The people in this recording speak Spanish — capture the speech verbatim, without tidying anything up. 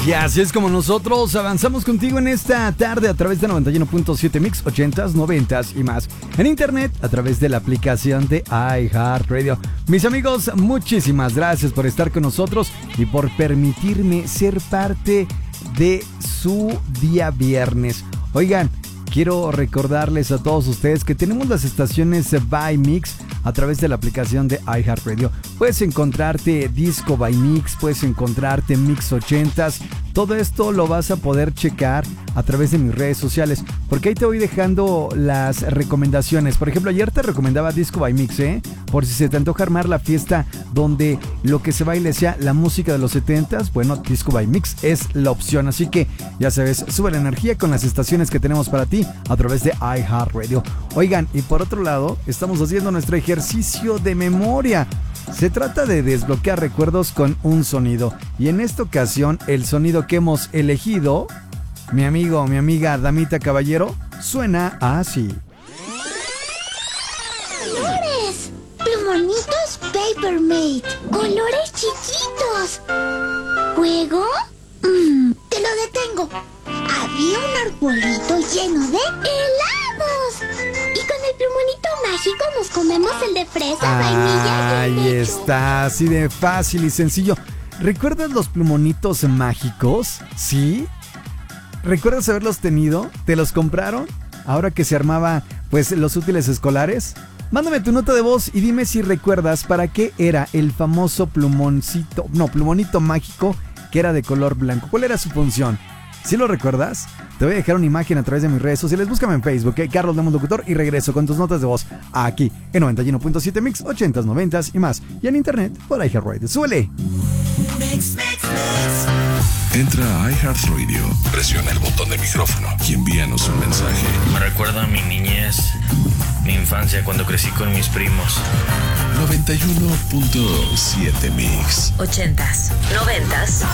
Y así es como nosotros avanzamos contigo en esta tarde a través de noventa y uno punto siete Mix, ochentas, noventas y más. En internet, a través de la aplicación de iHeartRadio. Mis amigos, muchísimas gracias por estar con nosotros y por permitirme ser parte de su día viernes. Oigan, quiero recordarles a todos ustedes que tenemos las estaciones by Mix a través de la aplicación de iHeartRadio. Puedes encontrarte Disco by Mix, puedes encontrarte Mix ochentas. Todo esto lo vas a poder checar a través de mis redes sociales, porque ahí te voy dejando las recomendaciones. Por ejemplo, ayer te recomendaba Disco by Mix, ¿eh? Por si se te antoja armar la fiesta donde lo que se baile sea la música de los setentas, bueno, Disco by Mix es la opción. Así que, ya sabes, sube la energía con las estaciones que tenemos para ti a través de iHeartRadio. Oigan, y por otro lado, estamos haciendo nuestro ejercicio de memoria. Se trata de desbloquear recuerdos con un sonido. Y en esta ocasión, el sonido que hemos elegido, mi amigo, mi amiga Damita Caballero, suena así. ¡Colores! ¡Plumonitos Papermate! ¡Colores chiquitos! ¿Juego? Mm, te lo detengo. Había un arbolito lleno de helados. Y con el plumonito mágico nos comemos el de fresa, vainilla y el Ahí de está, así de fácil y sencillo. ¿Recuerdas los plumonitos mágicos? ¿Sí? ¿Recuerdas haberlos tenido? ¿Te los compraron? Ahora que se armaba, pues, los útiles escolares. Mándame tu nota de voz y dime si recuerdas para qué era el famoso plumoncito, no, plumonito mágico que era de color blanco. ¿Cuál era su función? ¿Sí lo recuerdas? Te voy a dejar una imagen a través de mis redes sociales. Búscame en Facebook, ¿eh? Carlos Lemos Locutor, y regreso con tus notas de voz aquí en noventa y uno punto siete Mix, ochentas, noventas y más. Y en internet por iHeartRadio. ¡Súbele! Mix, mix, mix. Entra a iHeartRadio, presiona el botón de micrófono y envíanos un mensaje. Me recuerda a mi niñez, mi infancia cuando crecí con mis primos. noventa y uno punto siete Mix. Ochentas, noventas